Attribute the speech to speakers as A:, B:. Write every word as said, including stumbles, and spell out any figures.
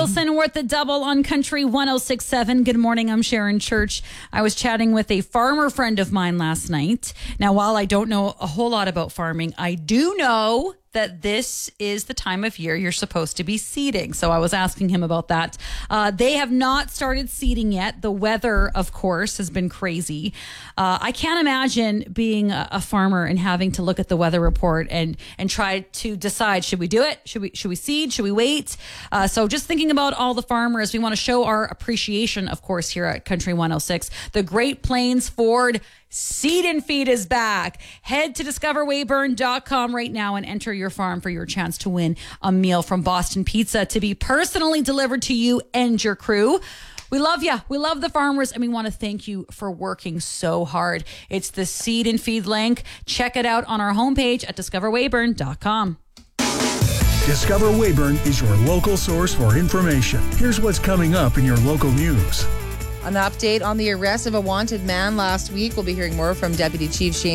A: Mickelson worth the double on Country one oh six point seven. Good morning, I'm Sharon Church. I was chatting with a farmer friend of mine last night. Now, while I don't know a whole lot about farming, I do know that this is the time of year you're supposed to be seeding. So I was asking him about that. Uh, they have not started seeding yet. The weather, of course, has been crazy. Uh, I can't imagine being a, a farmer and having to look at the weather report and and try to decide, should we do it? Should we should we seed? Should we wait? Uh, so just thinking about all the farmers, we want to show our appreciation, of course, here at Country one oh six. The Great Plains Ford Seed and Feed is back. Head to discover weyburn dot com right now and enter your farm for your chance to win a meal from Boston Pizza to be personally delivered to you and your crew. We love you. We love the farmers, and we want to thank you for working so hard. It's the Seed and Feed link. Check it out on our homepage at discover weyburn dot com.
B: Discover Weyburn is your local source for information. Here's what's coming up in your local news.
C: An update on the arrest of a wanted man last week. We'll be hearing more from Deputy Chief Shane